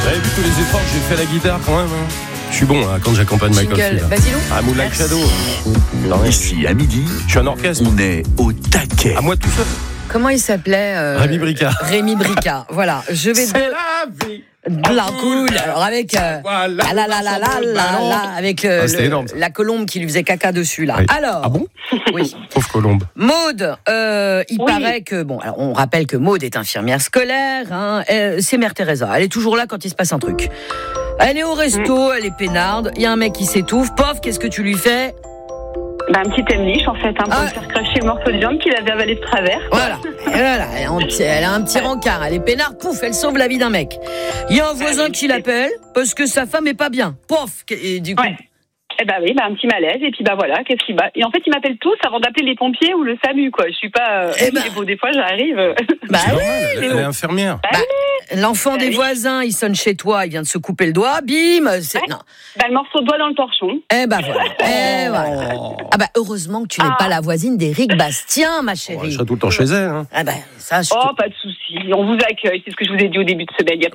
Vous avez vu tous les efforts que j'ai fait à la guitare quand même, hein. Je suis bon hein, quand j'accompagne Michael Field. Basilou. Ah, Moonlight Shadow. Ici, à midi, Je suis un orchestre. on est au taquet. À moi tout seul. Comment il s'appelait Rémi Bricard. Rémi Bricard. Voilà, je vais C'est la vie. de la cool. Alors avec avec c'était énorme, ça. la colombe qui lui faisait caca dessus là. Oui. Alors. Ah bon? Oui. Pauvre colombe. Maud, il paraît que alors on rappelle que Maud est infirmière scolaire. Hein, c'est Mère Teresa. Elle est toujours là quand il se passe un truc. Elle est au resto, elle est peinarde. Il y a un mec qui s'étouffe. Pof, qu'est-ce que tu lui fais? Un petit Emlich en fait, pour lui faire cracher le morceau de viande qu'il avait avalé de travers. Voilà, elle a un petit rencard, elle est peinarde, pouf, elle sauve la vie d'un mec. Il y a un voisin qui l'appelle parce que sa femme est pas bien. Pof, et du coup. Ouais. Eh ben oui, un petit malaise et puis voilà, qu'est-ce qu'il bat. Et en fait, ils m'appellent tous avant d'appeler les pompiers ou le SAMU quoi. Je suis pas. Des fois, j'arrive. Bah C'est oui, normal, elle est infirmière. l'enfant des voisins, il sonne chez toi, il vient de se couper le doigt, bim. Non. Le morceau de doigt dans le torchon. Voilà. Ah bah heureusement que tu n'es pas la voisine d'Éric Bastien, ma Je chérie. serai tout le temps chez elle. Hein. Ah bah ça. Pas de souci. On vous accueille, c'est ce que je vous ai dit au début de semaine. Il y a